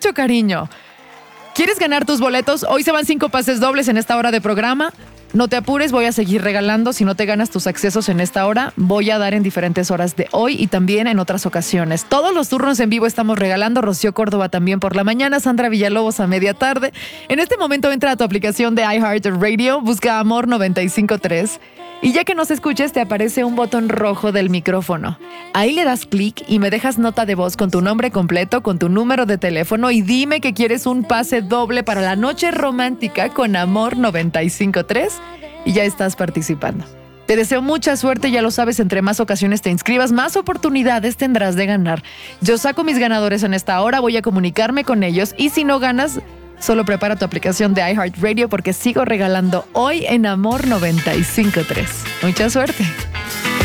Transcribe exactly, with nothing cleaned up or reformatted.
mucho cariño. ¿Quieres ganar tus boletos? Hoy se van cinco pases dobles en esta hora de programa. No te apures, voy a seguir regalando. Si no te ganas tus accesos en esta hora, voy a dar en diferentes horas de hoy y también en otras ocasiones. Todos los turnos en vivo estamos regalando. Rocío Córdoba también por la mañana, Sandra Villalobos a media tarde. En este momento entra a tu aplicación de iHeartRadio, busca Amor noventa y cinco punto tres y ya que nos escuches te aparece un botón rojo del micrófono. Ahí le das clic y me dejas nota de voz con tu nombre completo, con tu número de teléfono y dime que quieres un pase doble para la noche romántica con Amor noventa y cinco punto tres y ya estás participando. Te deseo mucha suerte, ya lo sabes, entre más ocasiones te inscribas, más oportunidades tendrás de ganar. Yo saco mis ganadores en esta hora, voy a comunicarme con ellos y si no ganas, solo prepara tu aplicación de iHeartRadio porque sigo regalando hoy en Amor noventa y cinco punto tres. Mucha suerte.